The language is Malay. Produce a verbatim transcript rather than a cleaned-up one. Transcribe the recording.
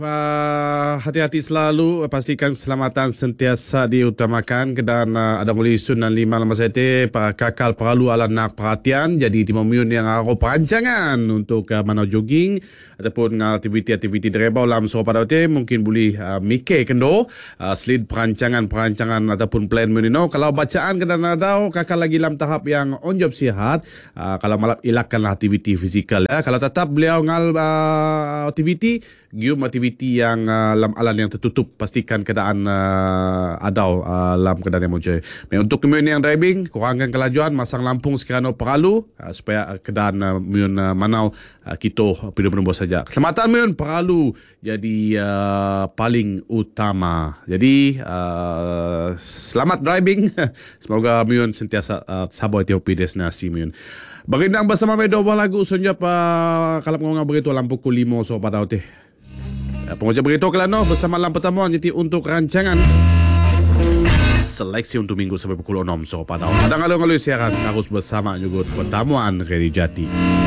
Uh, hati-hati selalu, pastikan keselamatan sentiasa diutamakan dan uh, ada mulai isun dan lima lama saya para kakal perlu ala nak perhatian jadi timur miun yang ada perancangan untuk uh, mana jogging ataupun uh, aktiviti-aktiviti dereba dalam so pada te mungkin boleh uh, mikir kendo uh, slid perancangan-perancangan ataupun plan miun no kalau bacaan kena ada kakal lagi dalam tahap yang on job sihat uh, kalau malam elakkanlah aktiviti fizikal uh, kalau tetap beliau ngal uh, aktiviti gium aktiviti yang uh, dalam alam yang tertutup pastikan keadaan uh, adau uh, dalam keadaan yang muncul. Untuk kemudian yang driving kurangkan kelajuan, masang lampung sekiranya perlu uh, supaya keadaan uh, miun uh, manau uh, kita perlu menunggu saja. Keselamatan miun perlu jadi uh, paling utama. Jadi uh, selamat driving. Semoga miun sentiasa uh, sabar di destinasi miun. Berindang bersama medo lagu sunjap uh, kalau ngomong begitu lampu pukul lima so pada hotel. Pengucap beritahu Kelano bersama malam pertemuan jadi untuk rancangan seleksi untuk minggu sampai pukul enam so pada. Ada kalau-kalau siaran harus bersama juga pertemuan Redi Jati.